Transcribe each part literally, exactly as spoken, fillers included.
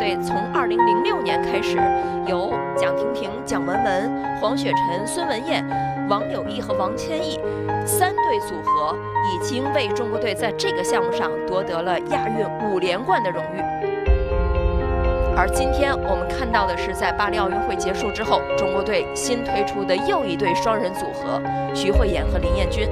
队从二零零六年开始，由蒋婷婷、蒋雯雯、黄雪晨、孙文燕、王柳毅和王千亿三队组合，已经为中国队在这个项目上夺得了亚运五连冠的荣誉。而今天我们看到的是，在巴黎奥运会结束之后，中国队新推出的又一对双人组合，徐慧妍和林彦君。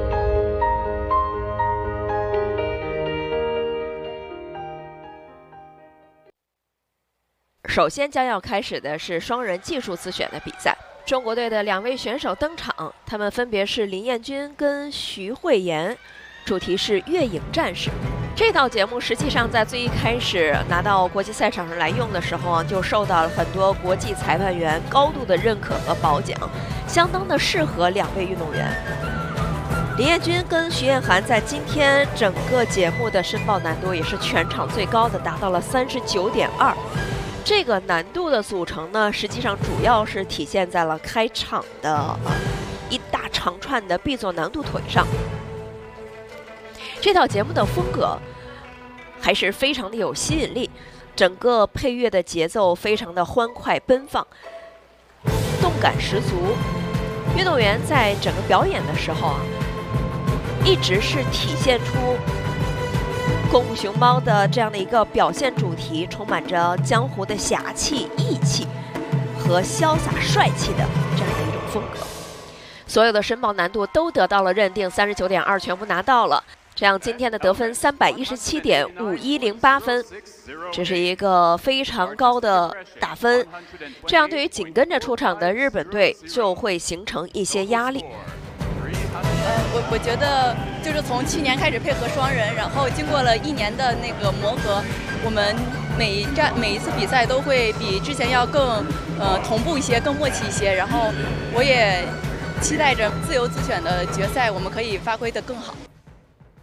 首先将要开始的是双人技术自选的比赛，中国队的两位选手登场，他们分别是林彦君跟徐慧妍，主题是月影战士。这套节目实际上在最一开始拿到国际赛场上来用的时候啊，就受到了很多国际裁判员高度的认可和褒奖，相当的适合两位运动员。林彦君跟徐彦涵在今天整个节目的申报难度也是全场最高的，达到了三十九点二。这个难度的组成呢，实际上主要是体现在了开场的一大长串的 B 座难度腿上。这套节目的风格还是非常的有吸引力，整个配乐的节奏非常的欢快奔放，动感十足。运动员在整个表演的时候啊，一直是体现出功夫熊猫的这样的一个表现主题，充满着江湖的侠气、义气和潇洒帅气的这样的一种风格。所有的申报难度都得到了认定，三十九点二全部拿到了。这样今天的得分三百一十七点五一零八分，这是一个非常高的打分。这样对于紧跟着出场的日本队就会形成一些压力。 呃，我我觉得就是从去年开始配合双人，然后经过了一年的那个磨合，我们每一站每一次比赛都会比之前要更呃同步一些，更默契一些。然后我也期待着自由自选的决赛，我们可以发挥得更好。